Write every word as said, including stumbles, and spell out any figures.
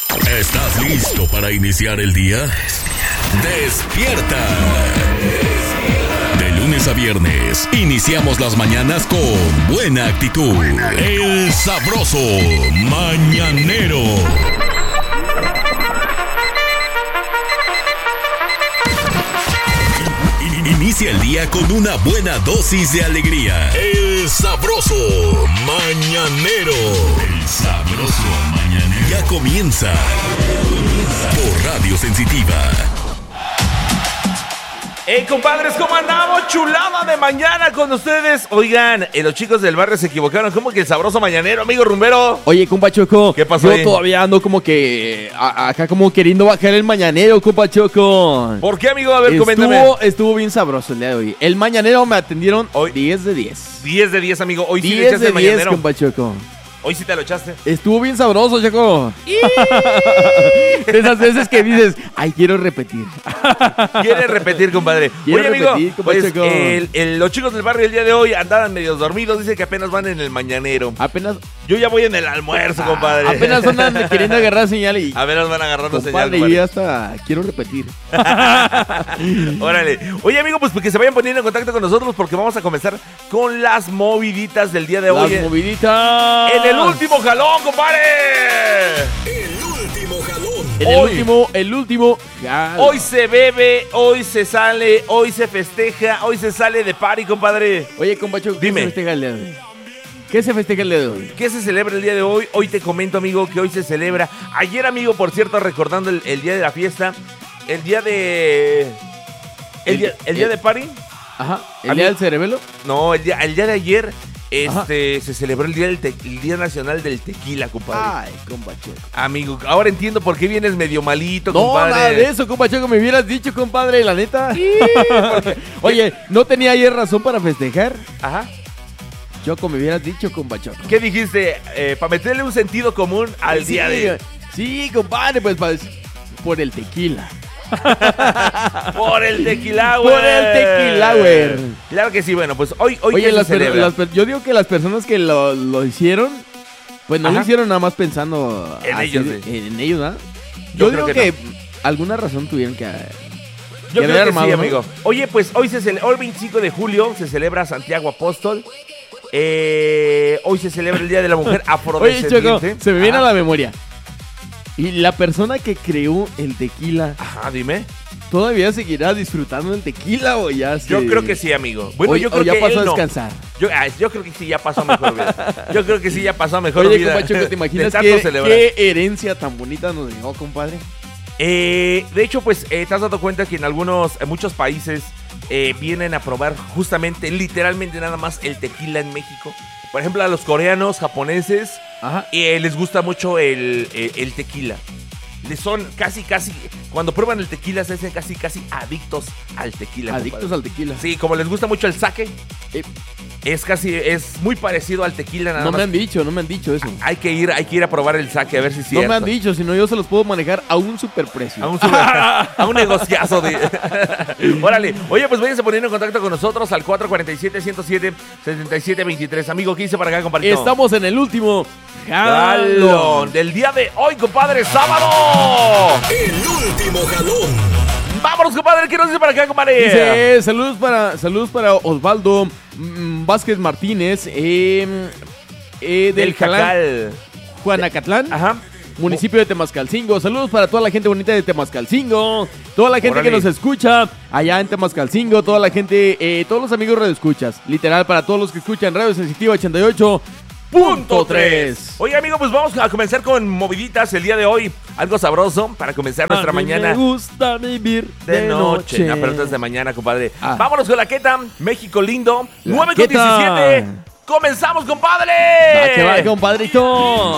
¿Estás listo para iniciar el día? ¡Despierta! De lunes a viernes, iniciamos las mañanas con buena actitud. El sabroso mañanero. Inicia el día con una buena dosis de alegría. El sabroso mañanero. El sabroso mañanero. Ya comienza por Radio Sensitiva. ¡Hey, compadres! ¿Cómo andamos? Chulada de mañana con ustedes. Oigan, eh, los chicos del barrio se equivocaron. ¿Cómo que el sabroso mañanero, amigo rumbero? Oye, compa Choco. ¿Qué pasó Yo ahí? todavía ando como que a- acá como queriendo bajar el mañanero, compa Choco. ¿Por qué, amigo? A ver, coméntame. Estuvo, estuvo bien sabroso el día de hoy. El mañanero me atendieron Hoy- diez de diez. diez de diez, amigo. Hoy sí le diez echaste de el diez, mañanero. compa Choco. Hoy sí te lo echaste. Estuvo bien sabroso, Choco. De esas veces que dices, ay, quiero repetir. ¿Quieres repetir, compadre? Quiero Oye, amigo, repetir, compa pues Checo. el- el- los chicos del barrio el día de hoy andaban medio dormidos. Dice que apenas van en el mañanero. Apenas, Yo ya voy en el almuerzo, compadre. apenas andan queriendo agarrar señal y... Apenas van agarrando señal, Compadre, yo compadre. ya hasta quiero repetir. Órale. Oye, amigo, pues que se vayan poniendo en contacto con nosotros porque vamos a comenzar con las moviditas del día de Las hoy. moviditas. En el último jalón, compadre. El último jalón. En el Hoy. último, el último. jalón. Hoy se bebe, hoy se sale, hoy se festeja, hoy se sale de party, compadre. Oye, compacho, ¿qué Dime. se festeja el día de hoy? ¿Qué se festeja el día de hoy? ¿Qué se celebra el día de hoy? Hoy te comento, amigo, que hoy se celebra. Ayer, amigo, por cierto, recordando el, el día de la fiesta, el día de... ¿El, El- día, el día el- de party? Ajá. ¿El A día mí- del cerebelo? No, el día, el día de ayer Ajá. este, se celebró el día, del te- el día Nacional del Tequila, compadre. Ay, compacho. Amigo, ahora entiendo por qué vienes medio malito, No, compadre. nada de eso, compacho, que me hubieras dicho, compadre, la neta. Oye, ¿no tenía ayer razón para festejar? Ajá. Choco, me hubieras dicho, compacho. ¿Qué dijiste? Eh, para meterle un sentido común al Sí, día de... Sí, compadre, pues, pues, por el tequila. Por el tequila, güey. Por el tequila, güey. Claro que sí, bueno, pues hoy, hoy Oye, ¿qué se las per- celebra? las per- yo digo que las personas que lo, lo hicieron, pues no Ajá. lo hicieron nada más pensando En así ellos, de- sí. en ellos, ¿verdad? Yo Yo, creo digo que que, alguna razón tuvieron que... Yo que creo haber que sí, armado, ¿no? amigo. Oye, pues hoy se cele- hoy veinticinco de julio se celebra Santiago Apóstol. Eh, hoy se celebra el Día de la Mujer Oye, Choco, Afrodescendiente. se me viene Ajá. a la memoria. Y la persona que creó el tequila, Ajá, dime. ¿todavía seguirá disfrutando del tequila o ya se... Yo creo que sí, amigo. Bueno, o, yo o creo ya que pasó él a no. descansar. Yo, ah, yo creo que sí, ya pasó a mejor vida. Yo creo que sí, ya pasó a mejor Oye, vida. compa Choco, ¿te imaginas De tanto qué, celebrar. qué herencia tan bonita nos dejó, compadre? Eh, de hecho, pues, eh, te has dado cuenta que en algunos, en muchos países eh, vienen a probar justamente, literalmente nada más el tequila en México. Por ejemplo, a los coreanos, japoneses, Ajá. eh, les gusta mucho el, el- el tequila. Les son casi, casi, cuando prueban el tequila se hacen casi, casi adictos al tequila. Adictos compadre. al tequila. Sí, como les gusta mucho el sake, Eh, es casi, es muy parecido al tequila nada no más. me han dicho, no me han dicho eso. Hay que ir, hay que ir a probar el sake a ver si es No cierto. me han dicho, sino yo se los puedo manejar a un superprecio. A un, super- a un negociazo de... Órale. Oye, pues váyanse poniendo en contacto con nosotros al cuatro cuatro siete, uno cero siete, siete siete dos tres. Amigo, ¿qué hice para acá, compadre? Estamos en el último Jalón jalón. del día de hoy, compadre, sábado. El último jalón. Vámonos, compadre, ¿qué nos dice para acá, compadre? Dice, saludos para, saludos para Osvaldo mm, Vázquez Martínez, eh, eh, del del Jalán, Jacal. Juanacatlán, Ajá. municipio de Temascalcingo. Saludos para toda la gente bonita de Temascalcingo, toda la gente Órale. que nos escucha allá en Temascalcingo, toda la gente, eh, todos los amigos radioescuchas, literal, para todos los que escuchan Radio Sensitiva ochenta y ocho punto tres. Oye, amigo, pues vamos a comenzar con moviditas el día de hoy. Algo sabroso para comenzar nuestra A mí mañana me gusta vivir de, de, noche. noche. No, pero esto es de mañana, compadre. Ah. Vámonos con la queta. México lindo. La nueve con Queta. diecisiete. Comenzamos, compadre. Va que va, compadrito.